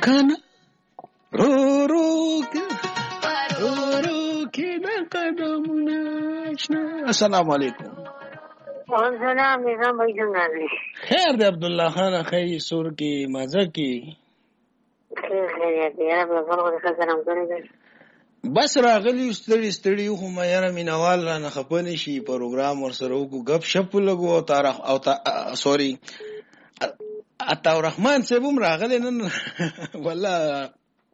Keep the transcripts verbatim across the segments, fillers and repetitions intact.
کنه رو رو کې رو رو کې د قدمونه آشنا. السلام علیکم. وعلیکم السلام. نظام بھائی څنګه دی؟ خیر دی عبد الله خان. خیر سور کې مزه کې خیر خیر دی. رب الله خو سلام کوي. بس راغلی ستړي ستړي خو ما یاره مینوال را نه خپنی شي پروګرام ور سره وکړو غب شپ لګو او تاریخ او تا سوري عطا الرحمن صاحب هم راغلی نن والله.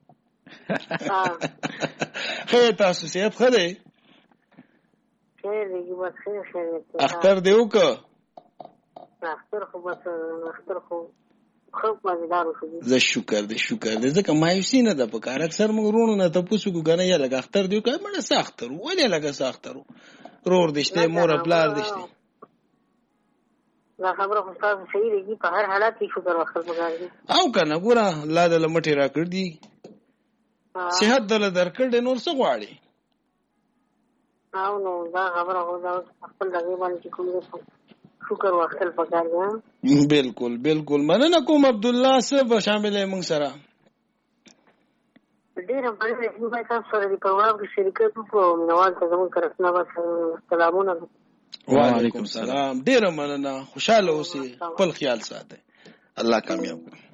خیر تاسو صحت ښه دی؟ خیر دی بس خیر خیر. اختر دی وکړه؟ اختر خو بس اختر خو خو مزدار شو. زه شکر دې شکر دې ځکه مایوسي نه ده په کار. اکثر موږ ورونو نه تاسو کو غنه یا لګ اختر دی وکړه مړه ساختر ولې لګ ساختر رور دشته مور خپل دشته. دا خبره خو تاسو صحیح دی په هر حالت کې شکر وکړل پکاري او کنه ګوره الله دې لمټي را کړ دي صحت دل درکړ نور څه غواړي. او نو دا خبره خو دا خپل دغه باندې کوم شکر وکړل پکاري. بالکل بالکل مننه کوم عبد الله صاحب شامل موږ سره ډیر باندې موږ تاسو سره د پروګرام کې شریکت وکړو. نوال ته زموږ طرفنا بس سلامونه. وعلیکم السلام. ډیر مننه. خوشاله اوسئ. خپل خیال ساتئ. الله کامیاب کړي.